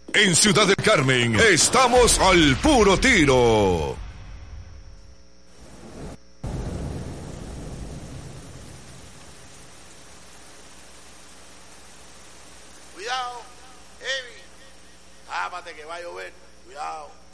En Ciudad del Carmen, estamos al puro tiro. Cuidado, Evi. Tápate que va a llover. Cuidado.